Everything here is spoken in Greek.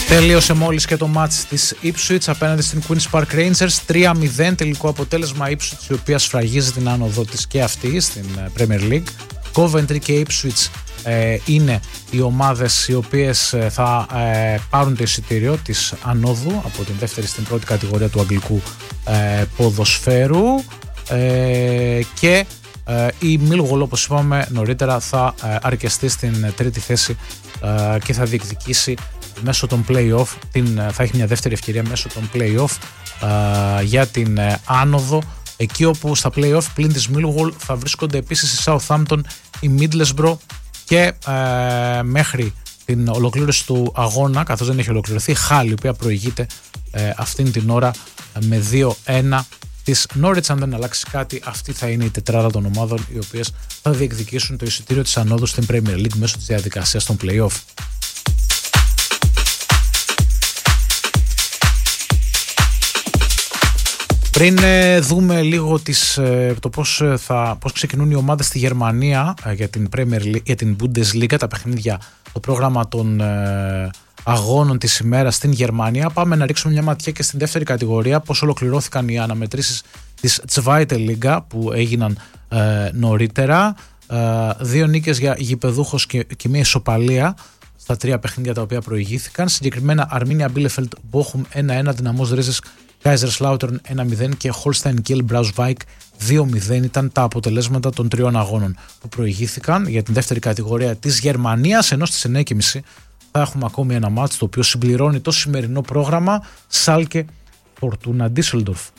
Τελείωσε μόλις και το μάτς της Ipswich απέναντι στην Queen's Park Rangers. 3-0 τελικό αποτέλεσμα. Ipswich, η οποία σφραγίζει την άνοδο της και αυτή στην Premier League. Coventry και Ipswich είναι οι ομάδες οι οποίες θα πάρουν το εισιτήριο της ανόδου από την δεύτερη στην πρώτη κατηγορία του αγγλικού ποδοσφαίρου, και η Millwall, όπως είπαμε νωρίτερα, θα αρκεστεί στην τρίτη θέση και θα διεκδικήσει μέσω των play-off, θα έχει μια δεύτερη ευκαιρία μέσω των play-off για την άνοδο, εκεί όπου στα play-off πλην της Millwall θα βρίσκονται επίσης η Southampton, η Middlesbrough και μέχρι την ολοκλήρωση του αγώνα, καθώς δεν έχει ολοκληρωθεί, η Hull, η οποία προηγείται αυτήν την ώρα με 2-1 της Norwich. Αν δεν αλλάξει κάτι, αυτή θα είναι η τετράδα των ομάδων οι οποίες θα διεκδικήσουν το εισιτήριο της ανόδου στην Premier League μέσω της διαδικασίας των play-off. Πριν δούμε λίγο το πώς ξεκινούν οι ομάδες στη Γερμανία για την Bundesliga, τα παιχνίδια, το πρόγραμμα των αγώνων της ημέρας στην Γερμανία, πάμε να ρίξουμε μια ματιά και στην δεύτερη κατηγορία, πώς ολοκληρώθηκαν οι αναμετρήσεις της Zweite Liga που έγιναν νωρίτερα. 2 νίκες για γηπεδούχος και μια ισοπαλία στα 3 παιχνίδια τα οποία προηγήθηκαν. Συγκεκριμένα Αρμίνια Bielefeld Bochum 1-1, Δυναμός Ρίζες Kaiserslautern 1-0 και Holstein Kiel Braunschweig 2-0 ήταν τα αποτελέσματα των 3 αγώνων που προηγήθηκαν για την δεύτερη κατηγορία της Γερμανίας, ενώ στις 9.30 θα έχουμε ακόμη ένα μάτς το οποίο συμπληρώνει το σημερινό πρόγραμμα, Schalke Fortuna Düsseldorf.